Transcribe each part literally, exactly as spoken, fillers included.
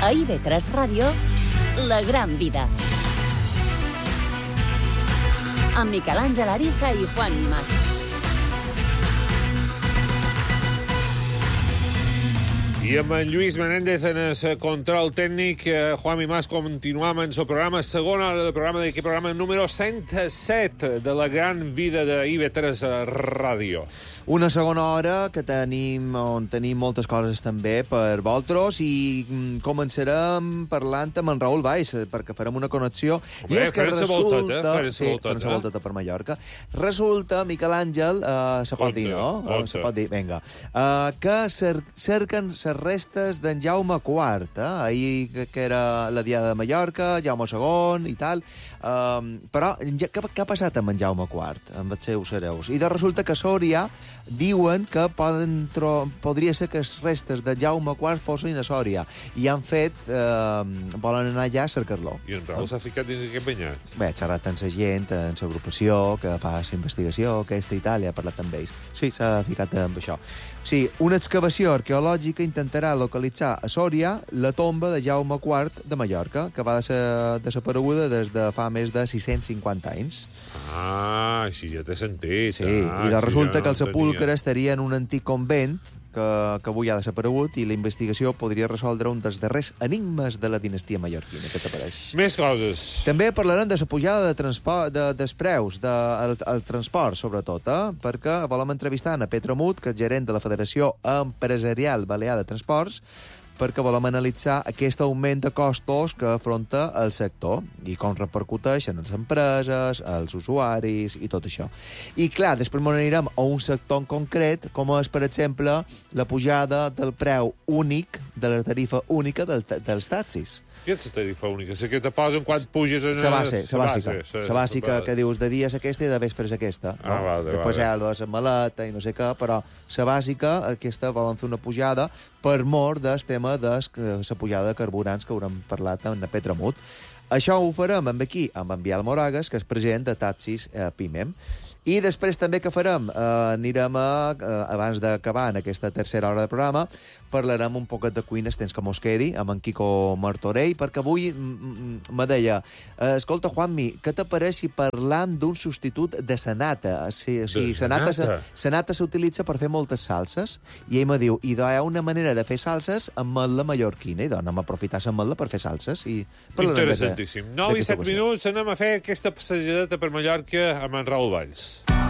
A I V tres Ràdio, La Gran Vida. Amb Miquel Àngel Ariza i Juan Mas. I amb en Lluís Menéndez en el control tècnic, Juan i Mas, continuam en el programa, segona hora del programa, d'aquest programa número cent set de La Gran Vida de I V tres Ràdio. Una segona hora que tenim, on tenim moltes coses també per vosaltres, i començarem parlant amb en Raül Valls, perquè farem una connexió. Home, I és que resulta... Sí, farem la volteta per Mallorca. Resulta, Miquel Àngel, uh, se pot dir, no? Uh, se pot dir, vinga. Uh, que cer cerquen les restes d'en Jaume quart, eh? Ahir que, que era la diada de Mallorca, Jaume segon i tal. Uh, però què, què ha passat amb en Jaume quart, amb els seus hereus? I de resulta que a Sòria diuen que poden tro podria ser que les restes de Jaume quart fossin a Sòria, i han fet... Eh, volen anar allà a cercar-lo. I en Raül s'ha ficat dins aquest banyat? Bé, ha xerrat amb la gent, amb l'agrupació que fa la investigació, aquesta i tal, i ha parlat amb ells. Sí, s'ha ficat amb això. Sí, una excavació arqueològica intentarà localitzar a Sòria la tomba de Jaume quart de Mallorca, que va ser desapareguda des de fa més de sis-cents cinquanta anys. Ah, així ja té sentit. Sí, ah, i de resulta ja que el sepulcre estaria en un antic convent que, que avui ha desaparegut, i la investigació podria resoldre un dels darrers enigmes de la dinastia mallorquina. Què t'apareix? Més coses. També parlarem de la pujada de transport, de, dels preus, de, el, el transport, sobretot, eh? perquè volem entrevistar a Petra Mut, que és gerent de la Federació Empresarial Balear de Transports, perquè volem analitzar aquest augment de costos que afronta el sector i com repercuteixen en les empreses, els usuaris i tot això. I, clar, després anirem a un sector en concret, com és, per exemple, la pujada del preu únic, de la tarifa única del, dels taxis. Què és la tarifa única? La que te posen quan puges en... La base, la bàsica. La bàsica que dius de dia és aquesta i de vespre és aquesta. Ah, no? vale, Després vale. hi ha la de la maleta i no sé què, però la bàsica, aquesta, volen fer una pujada per mor del tema de la pujada de carburants que haurem parlat amb la Petra Mut. Això ho farem amb aquí, amb en Biel Moragas, que és president de Taxis eh, Pimem. I després també què farem? Eh, anirem a, eh, abans d'acabar en aquesta tercera hora de programa, parlarem un poquet de cuina, temps que mos quedi, amb en Quico Martorell, perquè avui me deia, eh, escolta, Juanmi, què t'apareix si parlam d'un substitut de sanata? Si, si de sanata? Sanata s'utilitza per fer moltes salses, i ell me diu, i hi ha una manera de fer salses amb ametla mallorquina, i doncs anem a aprofitar l'ametla per fer salses. I interessantíssim. nou i set minuts, anem a fer aquesta passejadeta per Mallorca amb en Raül Valls.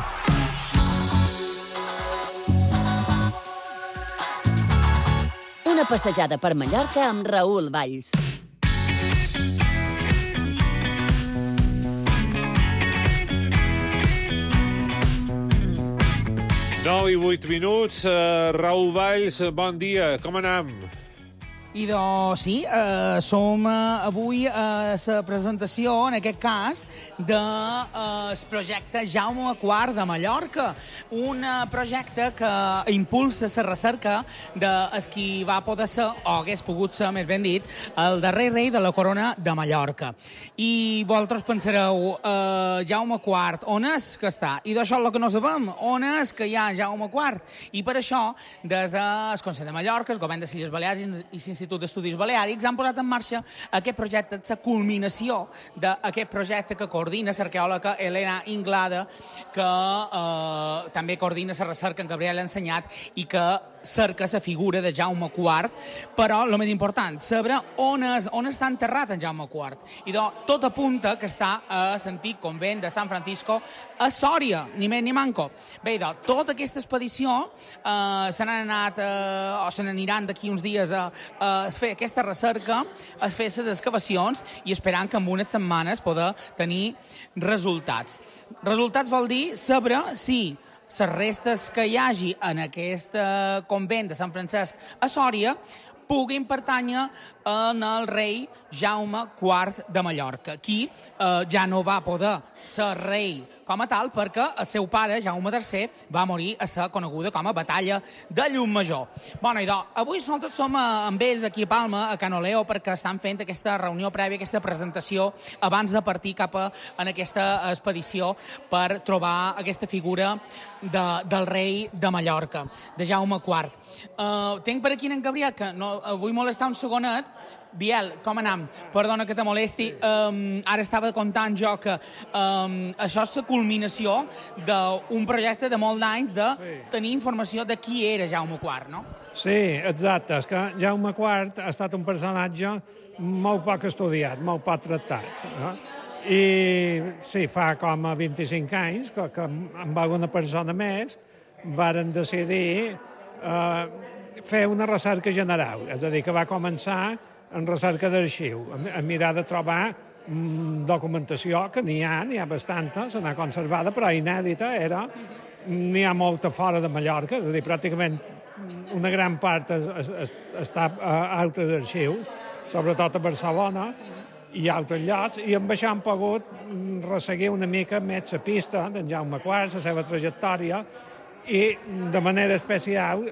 Una passejada per Mallorca amb Raül Valls. nou i vuit minuts. Uh, Raül Valls, bon dia. Com anem? I doncs sí, eh, som eh, avui a la presentació, en aquest cas, del eh, projecte Jaume quart de Mallorca, un eh, projecte que impulsa la recerca de qui va poder ser, o hagués pogut ser, més ben dit, el darrer rei de la corona de Mallorca. I vosaltres pensareu, eh, Jaume quart, on és que està? I d'això és el que no sabem, on és que hi ha Jaume quart? I per això, des del Consell de Mallorca, el Govern de les Illes Balears i l'Institut d'Estudis Baleàrics han posat en marxa aquest projecte, la culminació d'aquest projecte que coordina l'arqueòloga Elena Inglada, que eh, també coordina la recerca en Gabriel Ensenyat i que cerca la figura de Jaume quart, però el més important, saber on, és, on està enterrat en Jaume quart. I doncs, tot apunta que està a l'antic convent de San Francisco a Sòria, ni més ni manco. Bé, doncs, tota aquesta expedició eh, se n'han anat, eh, o se n'aniran d'aquí uns dies a, a fer aquesta recerca, a fer les excavacions i esperant que en unes setmanes poder tenir resultats. Resultats vol dir saber si les restes que hi hagi en aquest convent de Sant Francesc a Sòria puguin pertànyer en el rei Jaume quart de Mallorca. Qui eh, ja no va poder ser rei com a tal perquè el seu pare, Jaume tercer, va morir a ser coneguda com a Batalla de Llumajor. Bueno, i doncs, avui nosaltres som amb ells aquí a Palma, a Canoleo, perquè estan fent aquesta reunió prèvia, aquesta presentació, abans de partir cap a en aquesta expedició per trobar aquesta figura de, del rei de Mallorca, de Jaume quart. Uh, tenc per aquí en Gabriel, que no, vull molestar un segonet. Biel, com anam? Perdona que te molesti. Um, ara estava contant jo que um, això és la culminació d'un projecte de molts anys de sí. tenir informació de qui era Jaume quart, no? Sí, exacte. És que Jaume quart ha estat un personatge molt poc estudiat, molt poc tractat. No? I sí, fa com a vint-i-cinc anys que, que amb alguna persona més varen decidir eh, fer una recerca general. És a dir, que va començar en recerca d'arxiu, a mirar de trobar mm, documentació, que n'hi ha, n'hi ha bastanta, se n'ha conservada, però inèdita era, n'hi ha molta fora de Mallorca, és a dir, pràcticament una gran part es, es, es, està a altres arxius, sobretot a Barcelona i a altres llocs, i amb això han pogut resseguir una mica més la pista d'en Jaume quart, la seva trajectòria, i de manera especial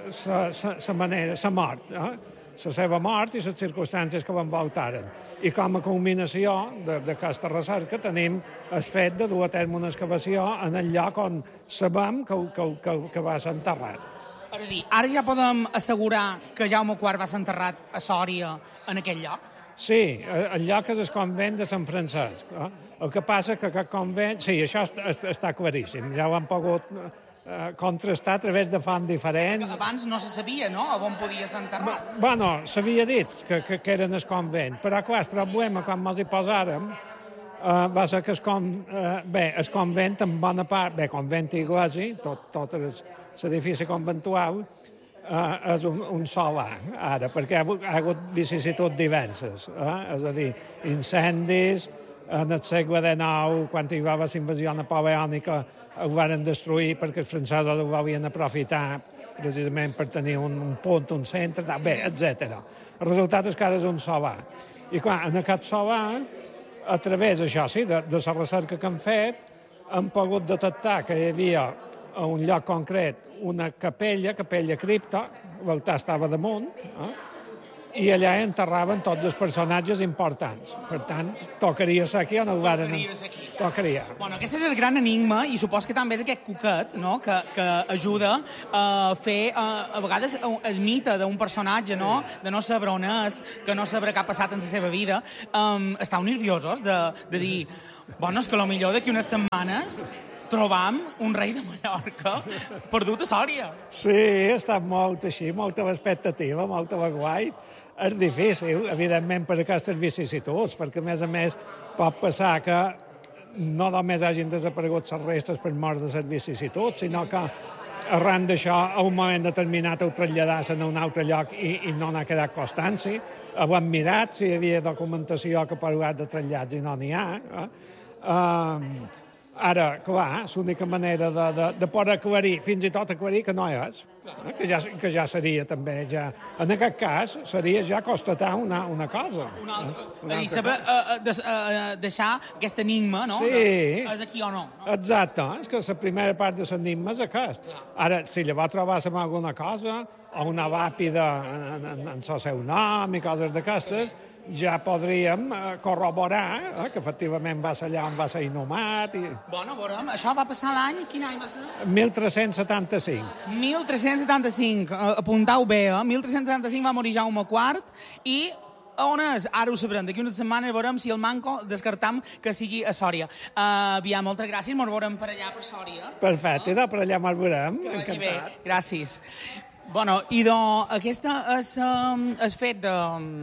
la mort, eh? la seva mort i les circumstàncies que l'envoltaren. I com a culminació d'aquesta recerca tenim el fet de dur a terme una excavació en el lloc on sabem que, que, que, que va ser enterrat. Ara, dir, ara ja podem assegurar que Jaume quart va ser enterrat a Sòria, en aquell lloc? Sí, el lloc és el convent de Sant Francesc. Eh? El que passa que aquest convent... Sí, això està, està claríssim. Ja ho han pogut contrastar a través de fonts diferents. Abans no se sabia, no?, on podia ser enterrat. Bueno, s'havia dit que, que, que eren el convent, però clar, el problema, quan ens hi posàrem, uh, va ser que el, con, uh, bé, el convent, en bona part, bé, convent i iglesia, tot, tot l'edifici conventual, uh, és un, un solar, ara, perquè ha, ha hagut vicissituds diverses, eh? És a dir, incendis, en el segle dinou, quan hi va haver la invasió napoleònica, ho van destruir perquè els francesos ho volien aprofitar precisament per tenir un, un punt, un centre, bé, etcètera. El resultat és que ara és un solar. I clar, en aquest solar, a través, això sí, de, de la recerca que han fet, han pogut detectar que hi havia a un lloc concret una capella, capella cripta, l'altar estava damunt, eh? I allà enterraven tots els personatges importants. Per tant, tocaria ser aquí o no ho van... Tocaria ser aquí. Tocaria. Bueno, aquest és el gran enigma i supos que també és aquest cuquet, no?, que, que ajuda a fer, a, a vegades, el mite d'un personatge, no?, de no saber on és, que no sabrà què ha passat en la seva vida. Um, estàu nerviosos de, de dir, bueno, és que potser d'aquí unes setmanes trobam un rei de Mallorca perdut a Sòria. Sí, està molt així, molta expectativa, molta guai. És difícil, evidentment, per aquestes vicissituds, perquè, a més a més, pot passar que no només hagin desaparegut les restes per mort de les vicissituds, sinó que arran d'això, a un moment determinat ho traslladassin a un altre lloc i, i no n'ha quedat constància. Ho hem mirat, si hi havia documentació que parlat de trasllats i no n'hi ha. Eh? Uh, Ara, clar, l'única manera de, de, de poder aclarir, fins i tot aclarir que no és, eh? que, ja, que ja seria també, ja, en aquest cas, seria ja constatar una, una cosa. Una altra, eh? una altra saber, uh, de, uh, deixar aquest enigma, no? Sí. De, és aquí o no? no? Exacte, és que la primera part de l'enigma és aquest. Ara, si llavors trobàssim alguna cosa, o una làpida en, en, en el seu nom i coses d'aquestes, ja podríem corroborar eh, que efectivament va ser allà on va ser inhumat. I... Bueno, veurem, això va passar l'any, quin any va ser? mil tres-cents setanta-cinc. mil tres-cents setanta-cinc, apuntau bé, eh? mil tres-cents setanta-cinc va morir Jaume quart i on és? Ara ho sabrem. D'aquí una setmana veurem si el manco descartam que sigui a Sòria. Uh, Aviam, moltes gràcies, ens veurem per allà, per Sòria. Perfecte, no? Per allà ens veurem. Que vagi bé, gràcies. Bueno, i de, aquesta és um, el fet de...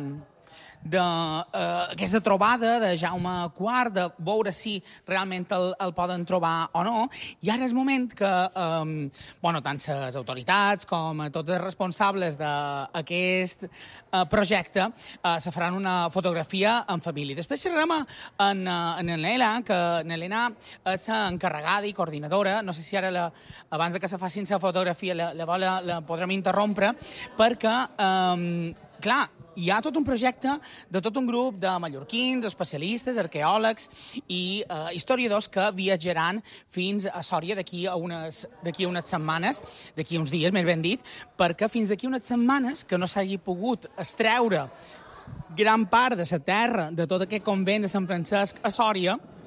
d'aquesta uh, trobada de Jaume quart, de veure si realment el, el poden trobar o no. I ara és moment que um, bueno, tant les autoritats com tots els responsables d'aquest uh, projecte uh, se faran una fotografia en família. Després xerrarem en, en Helena, que Helena és encarregada i coordinadora. No sé si ara, la, abans de que se facin la fotografia, la, la, la, la podrem interrompre, perquè, um, clar, hi ha tot un projecte de tot un grup de mallorquins, especialistes, arqueòlegs i eh, historiadors que viatjaran fins a Sòria d'aquí a unes, d'aquí a unes setmanes, d'aquí a uns dies, més ben dit, perquè fins d'aquí a unes setmanes que no s'hagi pogut extreure gran part de la terra de tot aquest convent de Sant Francesc a Sòria,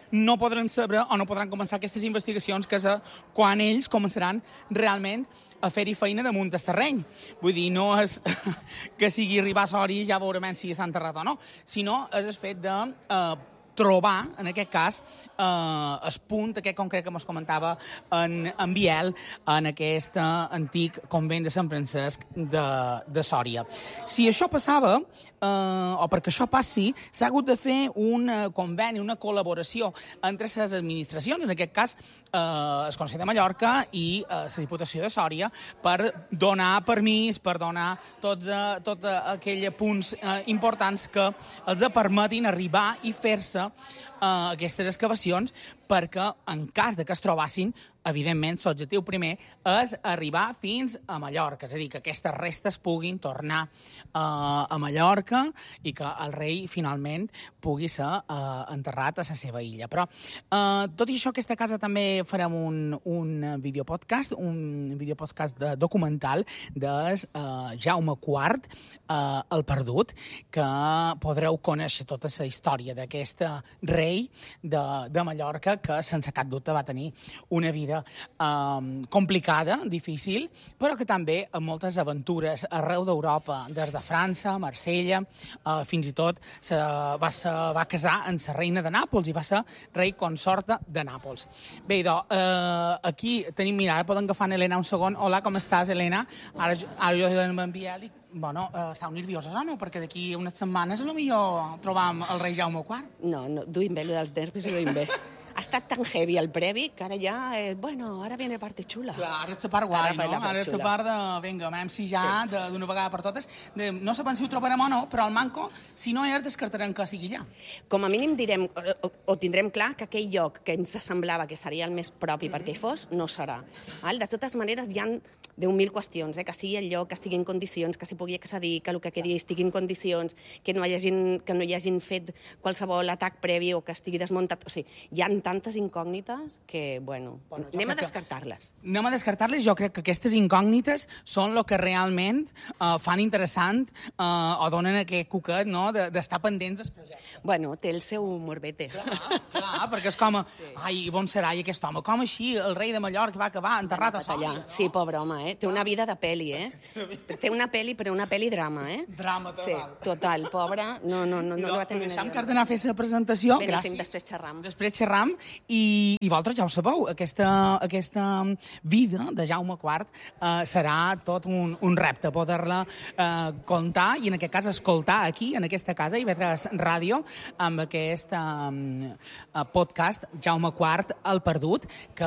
no podran saber o no podran començar aquestes investigacions que és quan ells començaran realment a fer-hi feina damunt del terreny. Vull dir, no és que sigui arribar a Sòria i ja veurem si està enterrat o no, sinó és el fet de eh, trobar, en aquest cas, eh, el punt aquest concret que ens comentava en, en Biel, en aquest eh, antic convent de Sant Francesc de, de Sòria. Si això passava, eh, o perquè això passi, s'ha hagut de fer un conveni, una col·laboració entre les administracions, en aquest cas eh, el Consell de Mallorca i eh, la Diputació de Sòria, per donar permís, per donar tots, eh, tots aquells punts eh, importants que els permetin arribar i fer-se Uh, aquestes excavacions, perquè en cas de que es trobassin, evidentment, l'objectiu primer és arribar fins a Mallorca, és a dir, que aquestes restes puguin tornar uh, a Mallorca i que el rei finalment pugui ser uh, enterrat a la seva illa. Però, uh, tot i això, aquesta casa també farem un, un videopodcast, un videopodcast de documental de uh, Jaume quart, uh, el Perdut, que podreu conèixer tota la història d'aquest rei de, de Mallorca, que sense cap dubte va tenir una vida um, complicada, difícil, però que també amb moltes aventures arreu d'Europa, des de França, Marsella, uh, fins i tot se, va, se va casar amb la reina de Nàpols i va ser rei consorte de Nàpols. Bé, doncs, uh, aquí tenim, mira, ara poden agafar Helena un segon. Hola, com estàs, Helena? Ara, ara jo m'envia, dic, bueno, uh, estàu nerviosos o no? Perquè d'aquí unes setmanes potser trobam el rei Jaume quart. No, no, duim bé, allò dels nervis ho duim bé. Ha estat tan heavy el previ que ara ja, eh, bueno, ara viene la part xula. Clar, ara ets la part guai, ara no? Ara ets la part de, vinga, vam si ja sí. d'una vegada per totes. De, no sabem si ho trobarem o no, però el manco, si no és, descartarem que sigui allà. Com a mínim direm, o, o tindrem clar que aquell lloc que ens semblava que seria el més propi mm-hmm. perquè hi fos, no serà. Val? De totes maneres, hi ha deu mil qüestions, eh? Que sigui el lloc, que estigui en condicions, que s'hi pugui accedir, que el que quedi estigui en condicions, que no, hagin, que no hi hagin fet qualsevol atac previ o que estigui desmuntat. O sigui, hi ha tantes incògnites que, bueno, bueno anem a descartar-les. Anem a descartar-les. Jo crec que aquestes incògnites són el que realment uh, fan interessant uh, o donen aquest cuquet, no?, d'estar pendents del projecte. Bueno, té el seu morbete. Clar, clar, perquè és com, sí. ai, on serà i aquest home? Com així el rei de Mallorca va acabar enterrat a Sòria? No? Sí, pobre home, eh? Té una vida de peli, eh? Té una peli, però una peli drama, eh? Drama, total. Sí, total, pobre. No, no, no, no, no va tenir... Deixem que has d'anar a fer la presentació. Bé, gràcies. Després xerram. Després xerram. I, i vosaltres ja ho sabeu, aquesta, aquesta vida de Jaume quart eh, serà tot un, un repte poder-la eh, contar i en aquest cas escoltar aquí, en aquesta casa, i I V tres Ràdio, amb aquest eh, podcast Jaume quart, el Perdut, que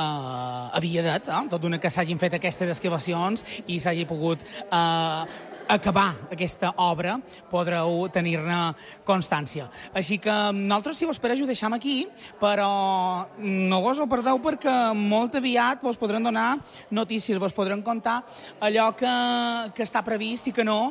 eh, havia de, eh, tot d'una que s'hagin fet aquestes excavacions i s'hagi pogut eh, acabar aquesta obra, podreu tenir-ne constància. Així que nosaltres, si vos pareix, ho deixam aquí, però no vos ho perdeu perquè molt aviat vos podran donar notícies, vos podran contar allò que, que està previst i que no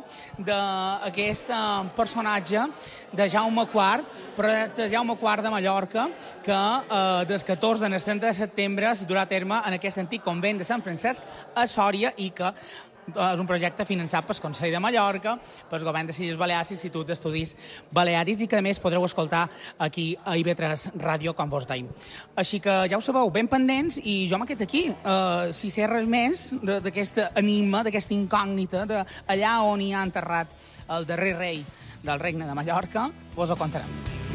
d'aquest personatge de Jaume quart, però de Jaume quart de Mallorca, que eh, des catorze al trenta de setembre es durà a terme en aquest antic convent de Sant Francesc a Sòria i que és un projecte finançat pel Consell de Mallorca, pel Govern de les Illes Balears i l'Institut d'Estudis Balearis i que, a més, podreu escoltar aquí a I V tres Ràdio, com vos deim. Així que ja ho sabeu, ben pendents, i jo m'he quedat aquí. Uh, si sé res més d'aquesta enigma, d'aquesta incògnita, d'allà on hi ha enterrat el darrer rei del Regne de Mallorca, vos ho contarem.